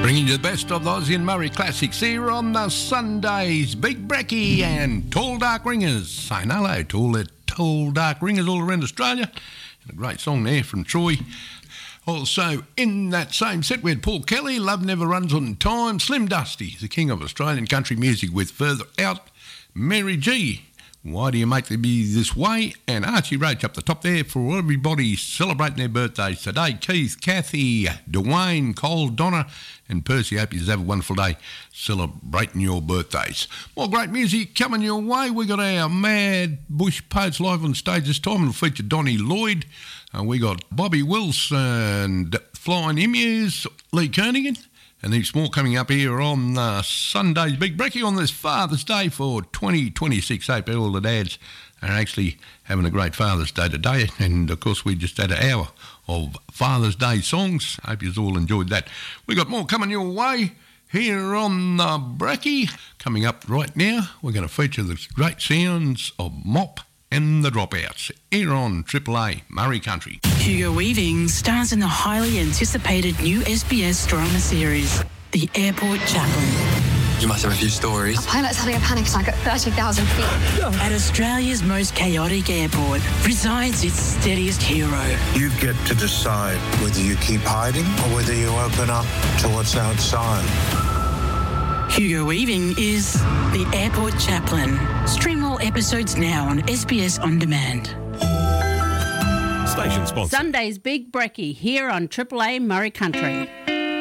Bringing you the best of the Aussie and Murray classics here on the Sundays. Big Brecky and Tall Dark Ringers. Saying hello to all the tall dark ringers all around Australia. And a great song there from Troy. Also, in that same set, we had Paul Kelly, Love Never Runs on Time. Slim Dusty, the king of Australian country music, with Further Out. Mary G, Why Do You Make Me This Way? And Archie Roach up the top there for everybody celebrating their birthdays today. Keith, Kathy, Dwayne, Cole, Donna and Percy. Hope you have a wonderful day celebrating your birthdays. More great music coming your way. We got our Mad Bush Poets live on stage this time. It'll feature Donnie Lloyd. We got Bobby Wilson, Flying Emus, Lee Kernaghan. And there's more coming up here on Sunday's Big Brecky on this Father's Day for 2026. Hope all the dads are actually having a great Father's Day today. And, of course, we just had an hour of Father's Day songs. Hope you all enjoyed that. We got more coming your way here on the Brecky. Coming up right now, we're going to feature the great sounds of Mop and the Dropouts here on Triple A Murray Country. Hugo Weaving stars in the highly anticipated new SBS drama series, The Airport Chaplain. You must have a few stories. A pilot's having a panic attack at 30,000 feet. At Australia's most chaotic airport resides its steadiest hero. You get to decide whether you keep hiding or whether you open up to what's outside. Hugo Weaving is The Airport Chaplain. Stream all episodes now on SBS On Demand. Station sponsor. Sunday's Big Brecky here on Triple A Murray Country.